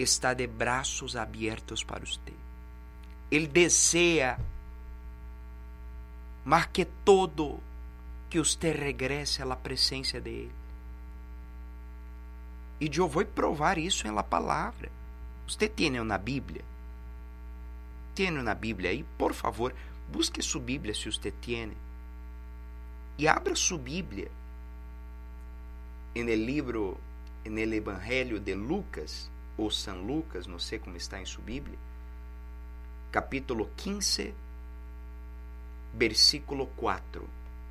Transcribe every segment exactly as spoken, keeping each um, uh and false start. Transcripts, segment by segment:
está de braços abertos para você. Ele deseja, mais que todo, que você regrese à presença dele. E eu vou provar isso em la palavra. Você tem uma Bíblia? Tem uma Bíblia aí? Por favor, busque sua Bíblia se você tem. E abra sua Bíblia en el libro, en el Evangelho de Lucas, ou San Lucas, não sei como está em sua Bíblia, capítulo quinze, versículo quatro.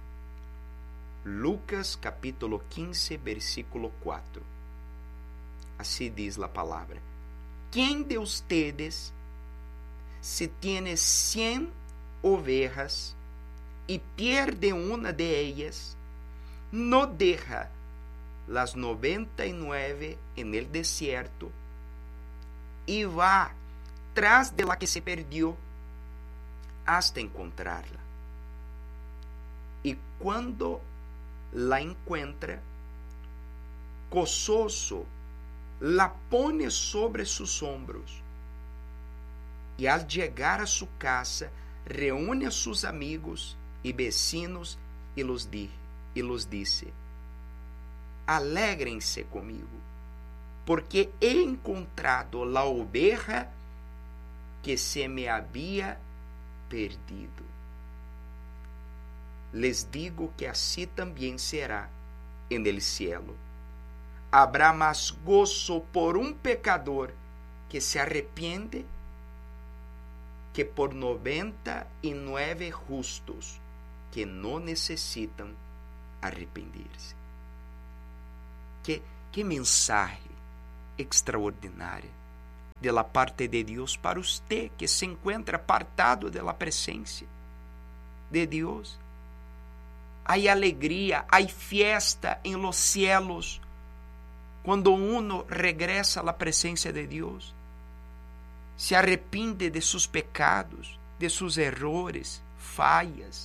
Lucas, capítulo quinze, versículo quatro. Assim diz a palavra: quem de ustedes, se tiene cien ovejas e pierde una de ellas, no deja las noventa y nueve en el desierto y va tras de la que se perdió hasta encontrarla. Y cuando la encuentra, gozoso la pone sobre sus hombros y al llegar a su casa reúne a sus amigos y vecinos y los, di, y los dice: alégrense comigo, porque he encontrado la oveja que se me había perdido. Les digo que así también será en el cielo. Habrá más gozo por un pecador que se arrepiende que por noventa y nueve justos que no necesitan arrepentirse. Que, que mensaje extraordinária de la parte de Deus para usted que se encuentra apartado de la presencia de Deus. Hay alegria, hay fiesta en los cielos quando uno regresa a la presencia de Deus, se arrepende de sus pecados, de sus errores, fallas.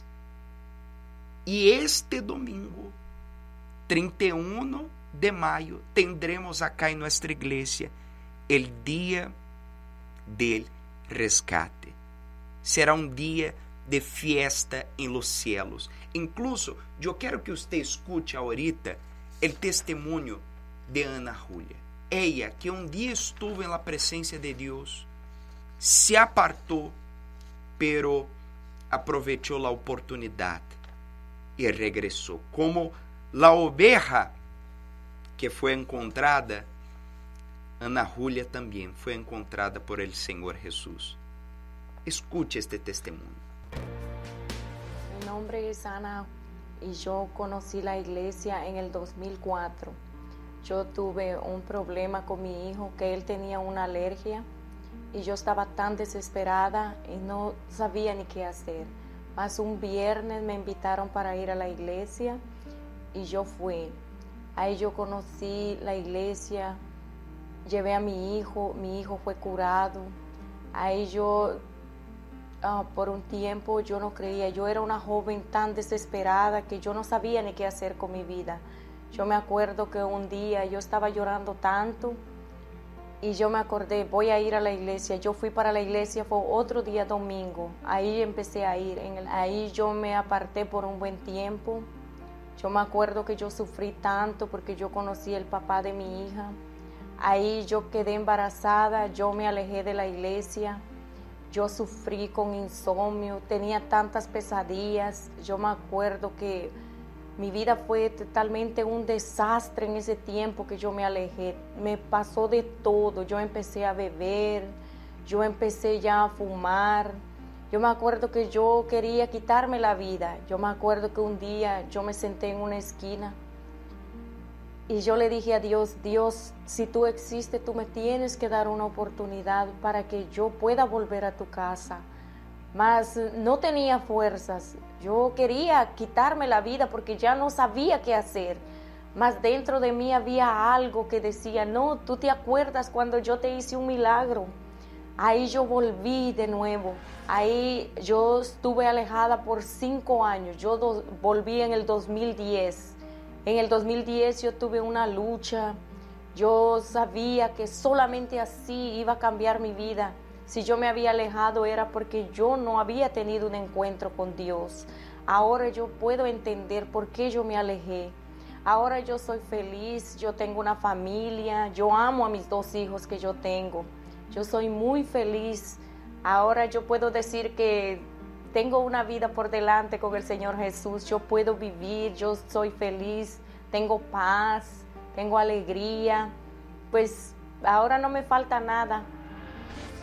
E este domingo, trinta y uno de mayo, tendremos acá en nuestra iglesia el día del rescate. Será un día de fiesta en los cielos. Incluso, yo quiero que usted escuche ahorita el testimonio de Ana Julia. Ella, que um dia estuvo en la presencia de Deus, se apartou, pero aprovechou la oportunidad e regresou. Como la oveja que foi encontrada, Ana Julia também foi encontrada por el Senhor Jesús. Escute este testemunho. Mi nombre es Ana y yo conocí la iglesia en el dos mil cuatro. Yo tuve un problema con mi hijo, que él tenía una alergia y yo estaba tan desesperada y no sabía ni qué hacer. Mas un viernes me invitaron para ir a la iglesia y yo fui. Ahí yo conocí la iglesia, llevé a mi hijo, mi hijo fue curado. Ahí yo, uh, por un tiempo yo no creía, yo era una joven tan desesperada que yo no sabía ni qué hacer con mi vida. Yo me acuerdo que un día yo estaba llorando tanto y yo me acordé, voy a ir a la iglesia. Yo fui para la iglesia, fue otro día domingo. Ahí empecé a ir. En el, ahí yo me aparté por un buen tiempo. Yo me acuerdo que yo sufrí tanto porque yo conocí el papá de mi hija. Ahí yo quedé embarazada, yo me alejé de la iglesia. Yo sufrí con insomnio, tenía tantas pesadillas. Yo me acuerdo que mi vida fue totalmente un desastre en ese tiempo que yo me alejé. Me pasó de todo. Yo empecé a beber, yo empecé ya a fumar. Yo me acuerdo que yo quería quitarme la vida. Yo me acuerdo que un día yo me senté en una esquina y yo le dije a Dios, Dios, si tú existes, tú me tienes que dar una oportunidad para que yo pueda volver a tu casa. Mas no tenía fuerzas. Yo quería quitarme la vida porque ya no sabía qué hacer. Mas dentro de mí había algo que decía, no, tú te acuerdas cuando yo te hice un milagro. Ahí yo volví de nuevo. Ahí yo estuve alejada por cinco años. Yo do, volví en el dos mil diez. En el dos mil diez yo tuve una lucha Yo sabía que solamente así iba a cambiar mi vida. Si yo me había alejado era porque yo no había tenido un encuentro con Dios. Ahora yo puedo entender por qué yo me alejé. Ahora yo soy feliz, yo tengo una familia, yo amo a mis dos hijos que yo tengo. Yo soy muy feliz. Ahora yo puedo decir que tengo una vida por delante con el Señor Jesús. Yo puedo vivir, yo soy feliz, tengo paz, tengo alegría. Pues ahora no me falta nada.